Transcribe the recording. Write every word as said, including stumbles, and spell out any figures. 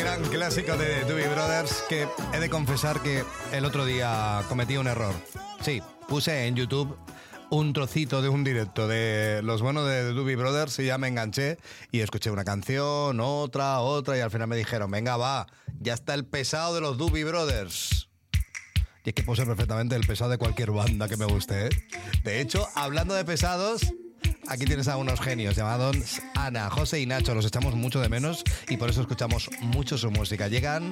gran clásico de Doobie Brothers, que he de confesar que el otro día cometí un error. Sí, puse en YouTube un trocito de un directo de los buenos de Doobie Brothers y ya me enganché y escuché una canción, otra, otra y al final me dijeron, venga va, ya está el pesado de los Doobie Brothers. Y es que puedo ser perfectamente el pesado de cualquier banda que me guste, ¿eh? De hecho, hablando de pesados, aquí tienes a unos genios llamados Ana, José y Nacho. Los echamos mucho de menos y por eso escuchamos mucho su música. Llegan